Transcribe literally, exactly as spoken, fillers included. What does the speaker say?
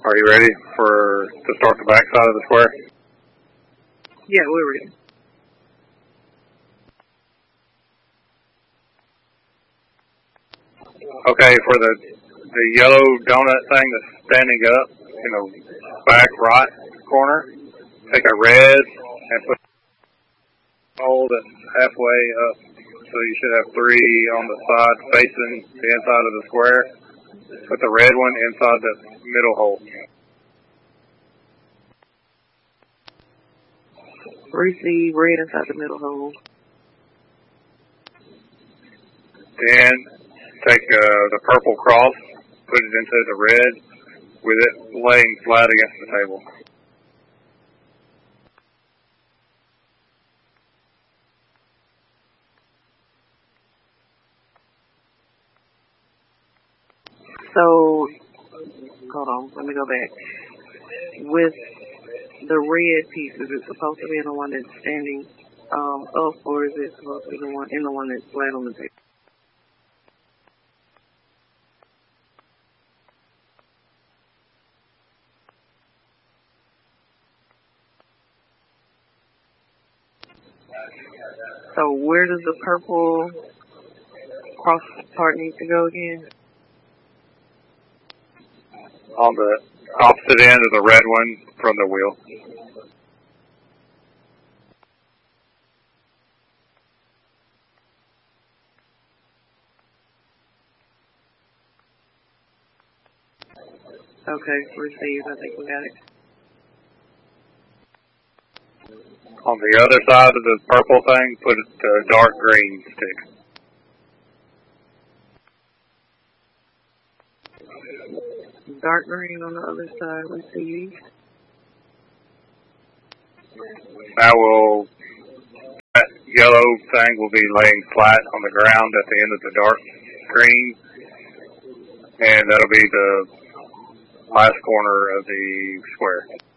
Are you ready for to start the back side of the square? Yeah, we're ready. Okay, for the the yellow donut thing that's standing up in the back right corner, take a red and put a hole that's halfway up. So you should have three on the side facing the inside of the square. Put the red one inside the middle hole. Receive red inside the middle hole. Then take uh, the purple cross, put it into the red with it laying flat against the table. So, hold on, let me go back. With the red piece, is it supposed to be in the one that's standing um, up, or is it supposed to be the one in the one that's flat on the table? So where does the purple cross part need to go again? On the opposite end of the red one from the wheel. Okay, receive. I think we got it. On the other side of the purple thing, put a dark green stick. Dark green on the other side, receive. Now we'll, that yellow thing will be laying flat on the ground at the end of the dark green, and that'll be the last corner of the square.